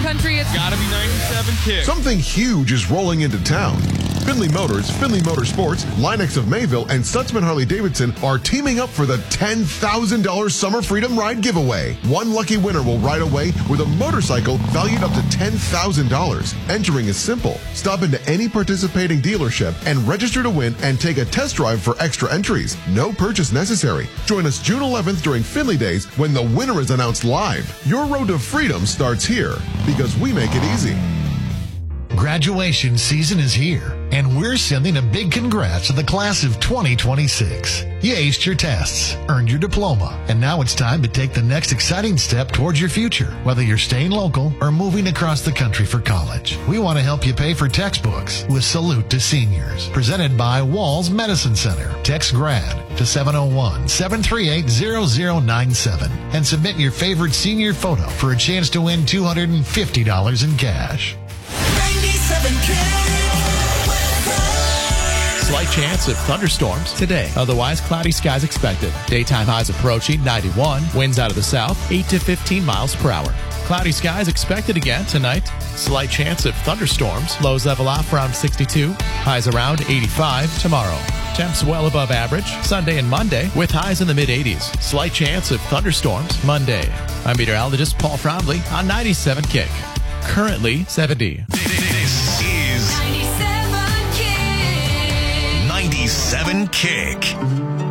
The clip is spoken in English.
country, it's gotta be 97 Kick. Something huge is rolling into town. Findlay Motors, Findlay Motorsports, Linex of Mayville, and Stutzman Harley-Davidson are teaming up for the $10,000 Summer Freedom Ride giveaway. One lucky winner will ride away with a motorcycle valued up to $10,000. Entering is simple. Stop into any participating dealership and register to win and take a test drive for extra entries. No purchase necessary. Join us June 11th during Findlay Days when the winner is announced live. Your road to freedom starts here because we make it easy. Graduation season is here, and we're sending a big congrats to the class of 2026. You aced your tests, earned your diploma, and now it's time to take the next exciting step towards your future, whether you're staying local or moving across the country for college. We want to help you pay for textbooks with Salute to Seniors, presented by Walls Medicine Center. Text GRAD to 701-738-0097 and submit your favorite senior photo for a chance to win $250 in cash. Slight chance of thunderstorms today. Otherwise, cloudy skies expected. Daytime highs approaching 91. Winds out of the south, 8 to 15 miles per hour. Cloudy skies expected again tonight. Slight chance of thunderstorms. Lows level off around 62. Highs around 85 tomorrow. Temps well above average Sunday and Monday with highs in the mid-80s. Slight chance of thunderstorms Monday. I'm meteorologist Paul Frombley on 97 Kick. Currently 70. This is 97 Kick.